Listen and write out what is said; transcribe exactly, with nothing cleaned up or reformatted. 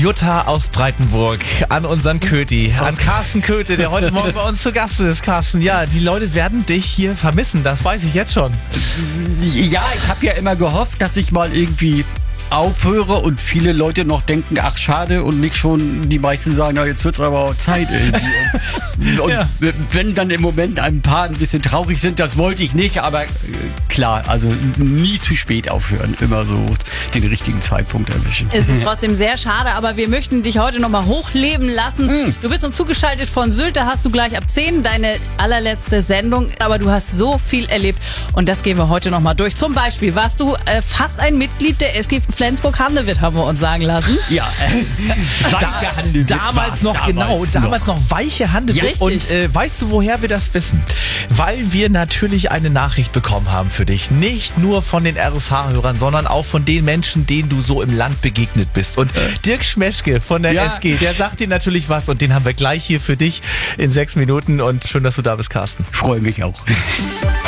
Jutta aus Breitenburg, an unseren Köti, an Carsten Köthe, der heute Morgen bei uns zu Gast ist. Carsten, ja, die Leute werden dich hier vermissen, das weiß ich jetzt schon. Ja, ich habe ja immer gehofft, dass ich mal irgendwie aufhöre und viele Leute noch denken, ach schade, und nicht schon die meisten sagen, ja, jetzt wird's aber auch Zeit irgendwie. Und, und Ja. wenn dann im Moment ein paar ein bisschen traurig sind, das wollte ich nicht, aber äh, klar, also nie zu spät aufhören, immer so den richtigen Zeitpunkt erwischen. Es ist trotzdem sehr schade, aber wir möchten dich heute nochmal hochleben lassen. Mm. Du bist uns zugeschaltet von Sylt, da hast du gleich ab zehn deine allerletzte Sendung. Aber du hast so viel erlebt und das gehen wir heute nochmal durch. Zum Beispiel warst du äh, fast ein Mitglied der S G Flensburg-Handewitt, haben wir uns sagen lassen. Ja, äh, weiche Handewitt Damals war's noch, genau, damals damals noch weiche Handewitt. Ja, richtig. Und äh, weißt du, woher wir das wissen? Weil wir natürlich eine Nachricht bekommen haben für dich. Nicht nur von den R S H-Hörern, sondern auch von den Menschen, denen du so im Land begegnet bist. Und Dirk Schmeschke von der Ja. S G, der sagt dir natürlich was und den haben wir gleich hier für dich in sechs Minuten. Und schön, dass du da bist, Carsten. Freue mich auch.